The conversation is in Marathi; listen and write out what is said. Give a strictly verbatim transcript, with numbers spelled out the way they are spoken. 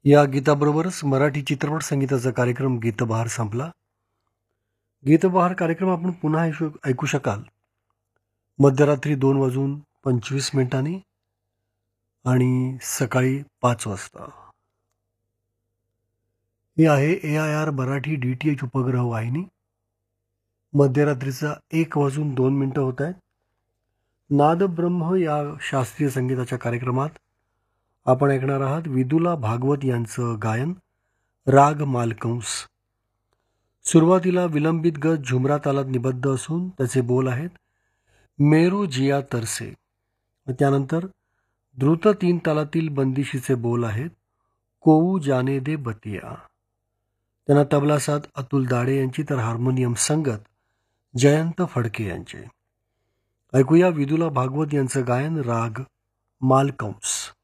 या गीताबरोबरच मराठी चित्रपट संगीताचा कार्यक्रम गीतबहार संपला. गीतबहार कार्यक्रम आपण पुन्हा ऐकू ऐकू शकाल मध्यरात्री दोन वाजून पंचवीस मिनिटांनी आणि सकाळी पाच वाजता. ही आहे ए I R Marathi D T H उपग्रह वाहिनी. मध्यरात्रीचा एक वाजून दोन मिनटं होत आहेत. नादब्रह्म या शास्त्रीय संगीताच्या कार्यक्रमात आपण ऐकणार आहात विदुला भागवत यांचं गायन राग मालकंस. सुरुवातीला विलंबित गत झुमरा तालात निबद्ध असून त्याचे बोल आहेत मेरू जिया तरसे. त्यानंतर द्रुत तीन तालातील बंदिशीचे बोल आहेत कोऊ जाने दे बतिया. त्यांना तबला साथ अतुल दाडे यांची तर हार्मोनियम संगत जयंत फडके यांचे. ऐकूया विदुला भागवत यांचं गायन राग मालकंस.